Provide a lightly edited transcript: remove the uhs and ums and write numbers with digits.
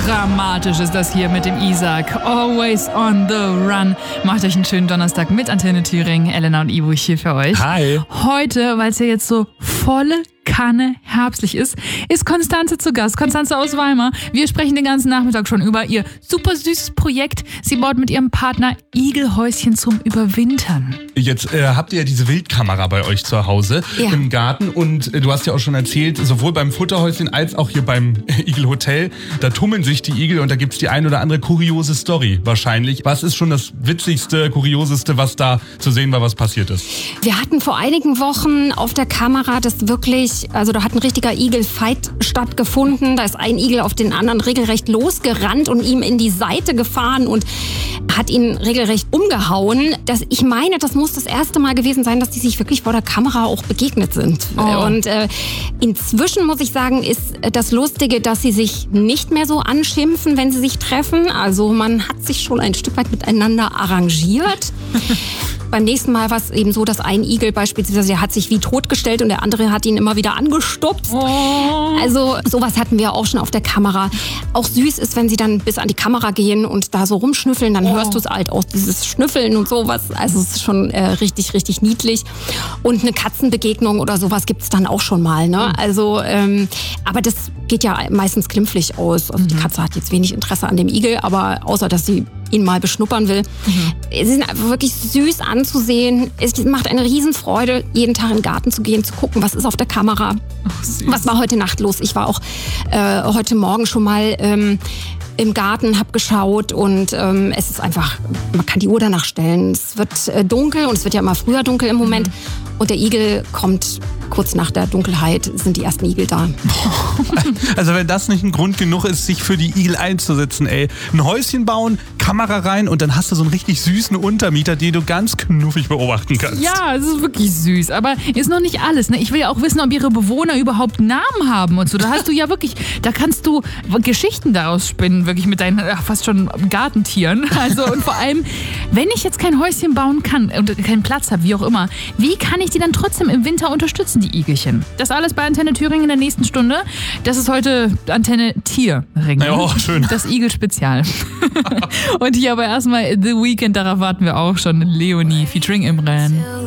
dramatisch ist das hier mit dem Isaac. Always on the run. Macht euch einen schönen Donnerstag mit Antenne Thüringen. Elena und Ivo hier für euch. Hi. Heute, weil es ja jetzt so volle Kanne herbstlich ist Konstanze zu Gast. Konstanze aus Weimar. Wir sprechen den ganzen Nachmittag schon über ihr super süßes Projekt. Sie baut mit ihrem Partner Igelhäuschen zum Überwintern. Jetzt habt ihr ja diese Wildkamera bei euch zu Hause im Garten und du hast ja auch schon erzählt, sowohl beim Futterhäuschen als auch hier beim Igelhotel, da tummeln sich die Igel und da gibt's die ein oder andere kuriose Story wahrscheinlich. Was ist schon das witzigste, kurioseste, was da zu sehen war, was passiert ist? Wir hatten vor einigen Wochen auf der Kamera das wirklich, also da hat ein richtiger Igelfight stattgefunden. Da ist ein Igel auf den anderen regelrecht losgerannt und ihm in die Seite gefahren und hat ihn regelrecht umgehauen. Ich meine, das muss das erste Mal gewesen sein, dass die sich wirklich vor der Kamera auch begegnet sind. Oh. Und inzwischen muss ich sagen, ist das Lustige, dass sie sich nicht mehr so anschimpfen, wenn sie sich treffen. Also man hat sich schon ein Stück weit miteinander arrangiert. Beim nächsten Mal war es eben so, dass ein Igel beispielsweise, der hat sich wie totgestellt und der andere hat ihn immer wieder angestupst. Oh. Also sowas hatten wir auch schon auf der Kamera. Auch süß ist, wenn sie dann bis an die Kamera gehen und da so rumschnüffeln, dann hörst du es halt auch, dieses Schnüffeln und sowas. Also es ist schon richtig, richtig niedlich. Und eine Katzenbegegnung oder sowas gibt es dann auch schon mal. Ne? Also, aber das geht ja meistens glimpflich aus. Also die Katze hat jetzt wenig Interesse an dem Igel, aber außer, dass sie ihn mal beschnuppern will. Sie sind einfach wirklich süß anzusehen. Es macht eine Riesenfreude, jeden Tag in den Garten zu gehen, zu gucken, was ist auf der Kamera. Was war heute Nacht los? Ich war auch heute Morgen schon mal im Garten, habe geschaut und es ist einfach, man kann die Uhr danach stellen. Es wird dunkel und es wird ja immer früher dunkel im Moment. Und der Igel kommt kurz nach der Dunkelheit, sind die ersten Igel da. Also wenn das nicht ein Grund genug ist, sich für die Igel einzusetzen, ey. Ein Häuschen bauen, Kamera rein und dann hast du so einen richtig süßen Untermieter, den du ganz knuffig beobachten kannst. Ja, es ist wirklich süß, aber ist noch nicht alles. Ne? Ich will ja auch wissen, ob ihre Bewohner überhaupt Namen haben und so. Da hast du ja wirklich, da kannst du Geschichten daraus spinnen, wirklich mit deinen fast schon Gartentieren. Also und vor allem, wenn ich jetzt kein Häuschen bauen kann und keinen Platz habe, wie auch immer, wie kann ich die dann trotzdem im Winter unterstützen, die Igelchen? Das alles bei Antenne Thüringen in der nächsten Stunde. Das ist heute Antenne Tierring. Ja, schön. Das Igel-Spezial. Und hier aber erstmal The Weeknd, darauf warten wir auch schon. Leonie featuring Imran.